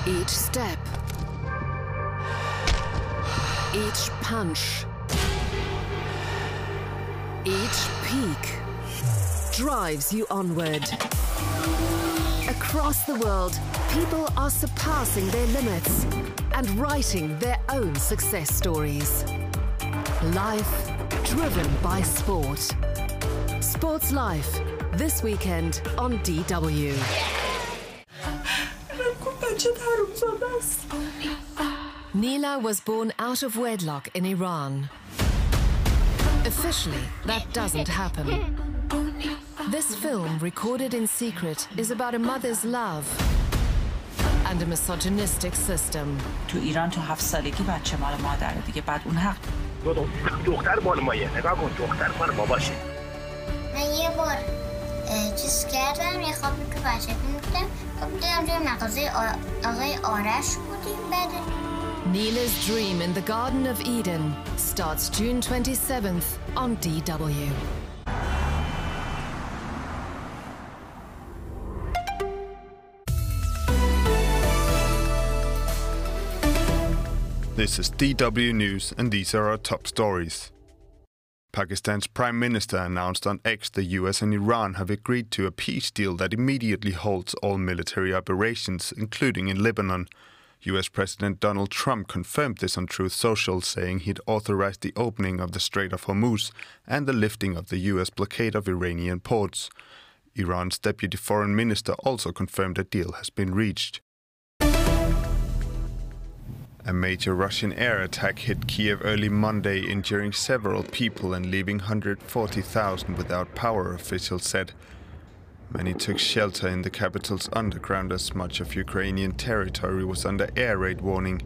Each step, each punch, each peak drives you onward. Across the world, people are surpassing their limits and writing their own success stories. Life driven by sport. Sports Life, this weekend on DW. Neela was born out of wedlock in Iran. Officially, that doesn't happen. This film, recorded in secret, is about a mother's love and a misogynistic system. تو ایران تو 7 سالگی بچه مال مادره دیگه، بعد اون حق. دختر مال مایه، نگاه کن دختر مال باباشه. من یه بار چیز کردم، یه خوابی که بچه می‌بودم، دیدم توی مغازه آقای آرش بودیم. بعد Neela's Dream in the Garden of Eden starts June 27th on DW. This is DW News, and these are our top stories. Pakistan's Prime Minister announced on X the US and Iran have agreed to a peace deal that immediately halts all military operations, including in Lebanon. US President Donald Trump confirmed this on Truth Social, saying he'd authorized the opening of the Strait of Hormuz and the lifting of the US blockade of Iranian ports. Iran's Deputy Foreign Minister also confirmed a deal has been reached. A major Russian air attack hit Kiev early Monday, injuring several people and leaving 140,000 without power, officials said. Many took shelter in the capital's underground as much of Ukrainian territory was under air raid warning.